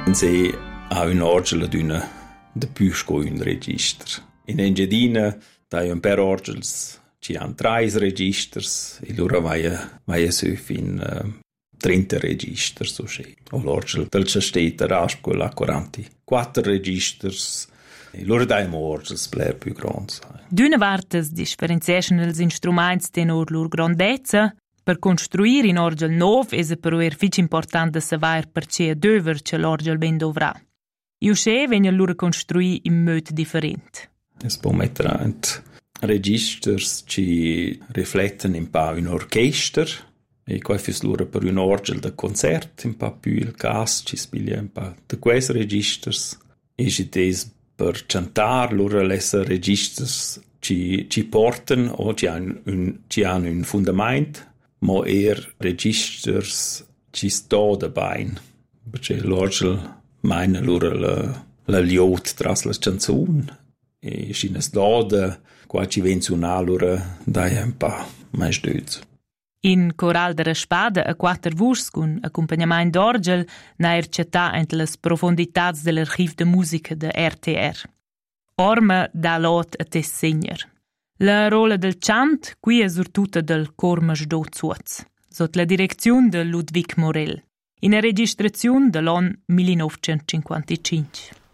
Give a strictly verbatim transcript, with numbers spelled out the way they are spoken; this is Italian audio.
Se ha un orgel ad una de più un register. In Engiadina dai un per orgels ci han trais registers e loro vai vai su fin uh, trenta registers so sche. O l'orgel del Cesteta rasco la quarantaquattro registers. E loro dai orgels bler più grons. D'una vartes differenziation els instruments tenor lur grandezza. Per costruire in orgel nov è però er fich important da savoir perché döver che l'orgel ben dovrà. Io sche vegna lur costruì in mod different. Es può mettere ant registers ci riflettono un po' un orchester e qua fis lur per un orgel da concert un po' più il gas ci spiglia un po' da questi registers e ci des per cantar lur lessa registers ci ci portano o ci hanno un ci hanno un fundamento ma er registers ci sto dabei perché l'orgel meine lura la la liot tras la canzun e scines doda qua ci ven suona lura dai un pa mai stütz. In Coral de Raspada a quattro vurs con accompagnament d'orgel nair città ent las profondità dell'archiv de musica de R T R. Orma da lot a tes segner. La rola del chant qui è surtuta del Cormasch do Zuoz, sotto la direzione de Ludwig Morell, in una registrazione dell'anno millenovecentocinquantacinque.